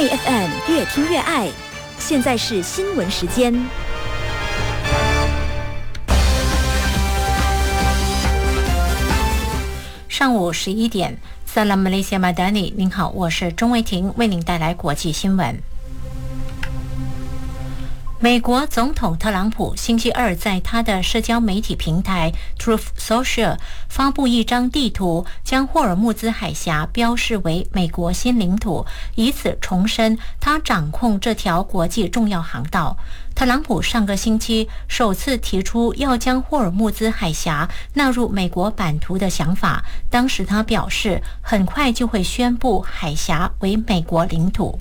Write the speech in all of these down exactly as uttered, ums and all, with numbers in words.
My F M 越听越爱。现在是新闻时间。 上午十一点 Salam Malaysia Madani， 您好，我是钟卫婷，为您带来国际新闻。美国总统特朗普星期二在他的社交媒体平台 Truth Social 发布一张地图，将霍尔木兹海峡标示为美国新领土，以此重申他掌控这条国际重要航道。特朗普上个星期首次提出要将霍尔木兹海峡纳入美国版图的想法，当时他表示很快就会宣布海峡为美国领土。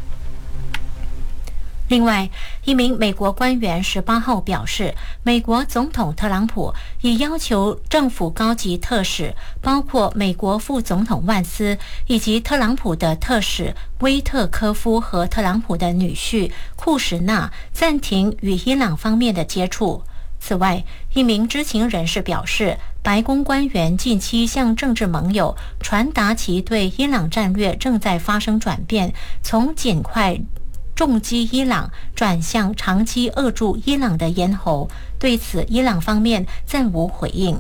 另外，一名美国官员十八号表示，美国总统特朗普已要求政府高级特使，包括美国副总统万斯以及特朗普的特使威特科夫和特朗普的女婿库什纳，暂停与伊朗方面的接触。此外，一名知情人士表示，白宫官员近期向政治盟友传达其对伊朗战略正在发生转变，从尽快重击伊朗转向长期扼住伊朗的咽喉，对此伊朗方面暂无回应。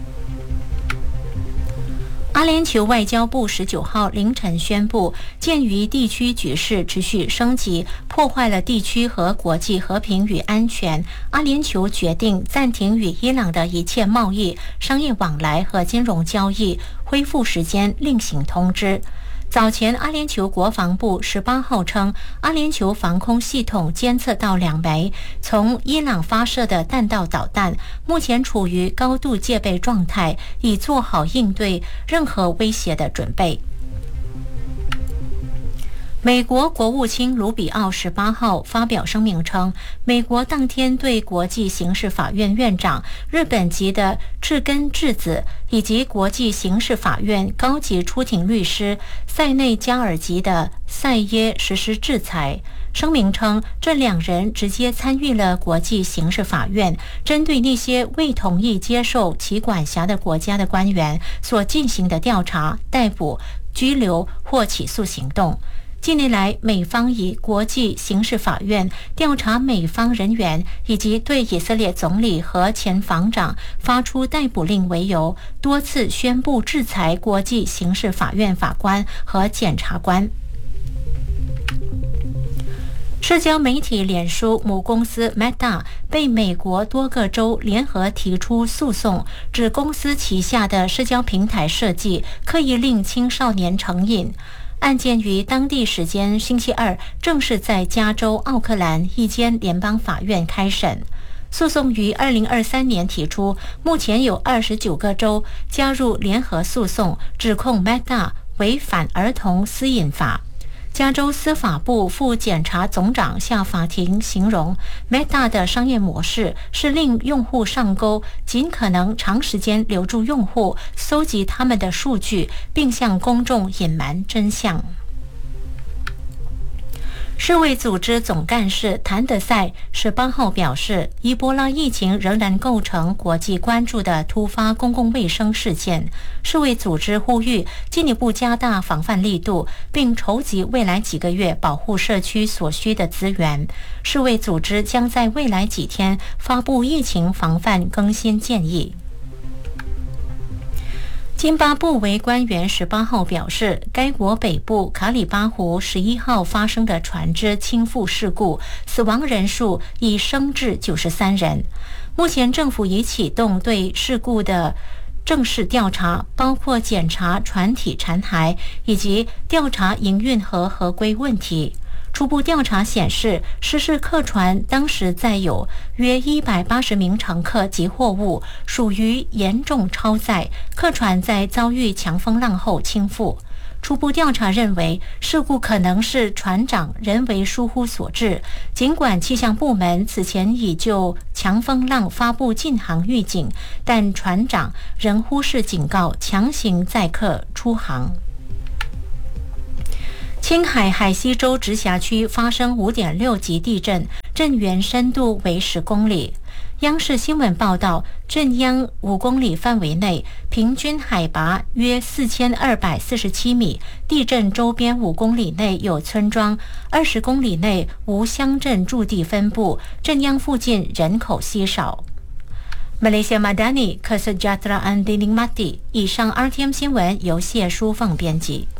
阿联酋外交部十九号凌晨宣布，鉴于地区局势持续升级，破坏了地区和国际和平与安全，阿联酋决定暂停与伊朗的一切贸易、商业往来和金融交易，恢复时间另行通知。早前，阿联酋国防部十八号称，阿联酋防空系统监测到两枚从伊朗发射的弹道导弹，目前处于高度戒备状态，已做好应对任何威胁的准备。美国国务卿卢比奥十八号发表声明称，美国当天对国际刑事法院院长日本籍的赤根智子以及国际刑事法院高级出庭律师塞内加尔籍的塞耶实施制裁。声明称，这两人直接参与了国际刑事法院针对那些未同意接受其管辖的国家的官员所进行的调查、逮捕、拘留或起诉行动。近年来，美方以国际刑事法院调查美方人员以及对以色列总理和前防长发出逮捕令为由，多次宣布制裁国际刑事法院法官和检察官。社交媒体脸书母公司 Meta 被美国多个州联合提出诉讼，指公司旗下的社交平台设计刻意令青少年成瘾。案件于当地时间星期二正式在加州奥克兰一间联邦法院开审。诉讼于二零二三年提出，目前有二十九个州加入联合诉讼，指控 Meta 违反儿童私隐法。加州司法部副检察总长向法庭形容 Meta 的商业模式是令用户上钩，尽可能长时间留住用户，搜集他们的数据，并向公众隐瞒真相。世卫组织总干事谭德赛十八号表示，伊波拉疫情仍然构成国际关注的突发公共卫生事件。世卫组织呼吁进一步加大防范力度，并筹集未来几个月保护社区所需的资源。世卫组织将在未来几天发布疫情防范更新建议。津巴布韦官员十八号表示，该国北部卡里巴湖十一号发生的船只倾覆事故，死亡人数已升至九十三人。目前政府已启动对事故的正式调查，包括检查船体残骸以及调查营运和合规问题。初步调查显示，失事客船当时载有约一百八十名乘客及货物，属于严重超载，客船在遭遇强风浪后倾覆。初步调查认为，事故可能是船长人为疏忽所致。尽管气象部门此前已就强风浪发布禁航预警，但船长仍忽视警告，强行载客出航。青海海西州直辖区发生 五点六 级地震，震源深度为十公里。 央视新闻报道，震央五公里范围内，平均海拔约四千二百四十七米，地震周边五公里内有村庄，二十公里内无乡镇驻地分布，震央附近人口稀少。Malaysia Madani Kesejahteraan Dinikmati。以上 R T M 新闻由谢淑凤编辑。